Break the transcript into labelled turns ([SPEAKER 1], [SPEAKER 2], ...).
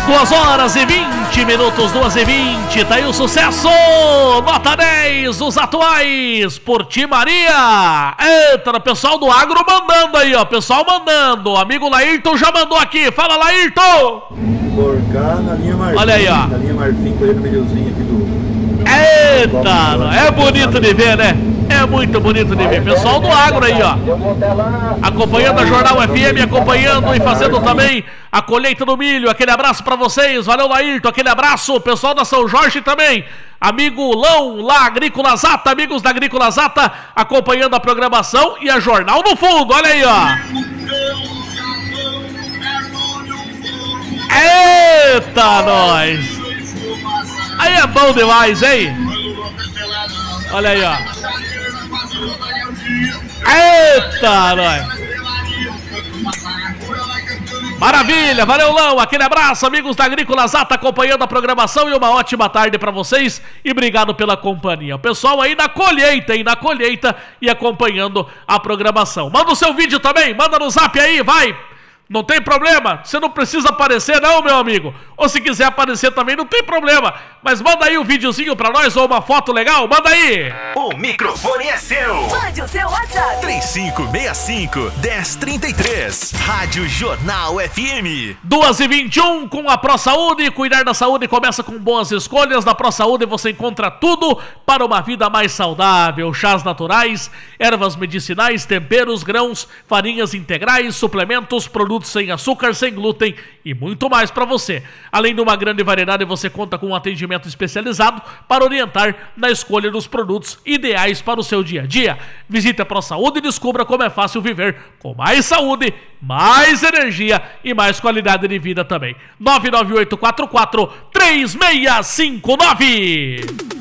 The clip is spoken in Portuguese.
[SPEAKER 1] 2h20, 2h20, tá aí o sucesso, nota 10, os atuais, por Ti Maria. Eita, o pessoal do agro mandando aí, ó, pessoal mandando, o amigo Laírton já mandou aqui, fala Laírton.
[SPEAKER 2] Por cá na linha Marfim,
[SPEAKER 1] olha aí, ó.
[SPEAKER 2] Na linha Marfim, colhendo o milhozinho aqui do...
[SPEAKER 1] Eita, é bonito de ver, né? É muito bonito de ver. Pessoal do agro aí, ó. Acompanhando a Jornal FM, acompanhando e fazendo também a colheita do milho. Aquele abraço pra vocês. Valeu, Laírton. Aquele abraço. Pessoal da São Jorge também. Amigo Lão, lá, Agrícola Zata. Amigos da Agrícola Zata acompanhando a programação e a Jornal no fundo. Olha aí, ó. Eita, nós. Aí é bom demais, hein? Olha aí, ó. Eita, nós. Maravilha, valeu, Lão. Aquele abraço, amigos da Agrícola Zata, acompanhando a programação e uma ótima tarde pra vocês. E obrigado pela companhia. O pessoal aí na colheita, e acompanhando a programação. Manda o seu vídeo também, manda no zap aí, vai. Não tem problema, você não precisa aparecer não, meu amigo. Ou se quiser aparecer também, não tem problema. Mas manda aí um videozinho pra nós ou uma foto legal, manda aí.
[SPEAKER 3] O microfone é seu.
[SPEAKER 4] Mande o seu WhatsApp.
[SPEAKER 3] 3565-1033. Rádio Jornal FM.
[SPEAKER 1] 2h21 com a ProSaúde. Cuidar da saúde começa com boas escolhas. Na ProSaúde você encontra tudo para uma vida mais saudável. Chás naturais, ervas medicinais, temperos, grãos, farinhas integrais, suplementos, produtos sem açúcar, sem glúten e muito mais para você. Além de uma grande variedade, você conta com um atendimento especializado para orientar na escolha dos produtos ideais para o seu dia a dia. Visite a ProSaúde e descubra como é fácil viver com mais saúde, mais energia e mais qualidade de vida também. 99844-3659